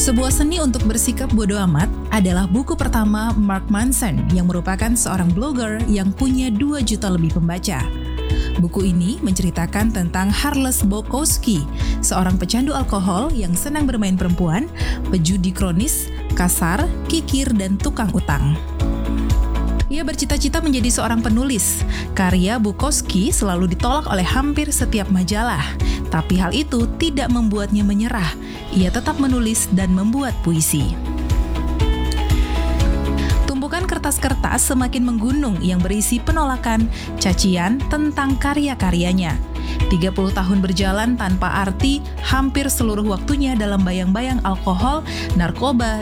Sebuah Seni untuk Bersikap Bodoh Amat adalah buku pertama Mark Manson yang merupakan seorang blogger yang punya 2 juta lebih pembaca. Buku ini menceritakan tentang Charles Bukowski, seorang pecandu alkohol yang senang bermain perempuan, pejudi kronis, kasar, kikir, dan tukang utang. Ia bercita-cita menjadi seorang penulis. Karya Bukowski selalu ditolak oleh hampir setiap majalah, tapi hal itu tidak membuatnya menyerah. Ia tetap menulis dan membuat puisi. Tumpukan kertas-kertas semakin menggunung yang berisi penolakan, cacian tentang karya-karyanya. 30 tahun berjalan tanpa arti, hampir seluruh waktunya dalam bayang-bayang alkohol, narkoba,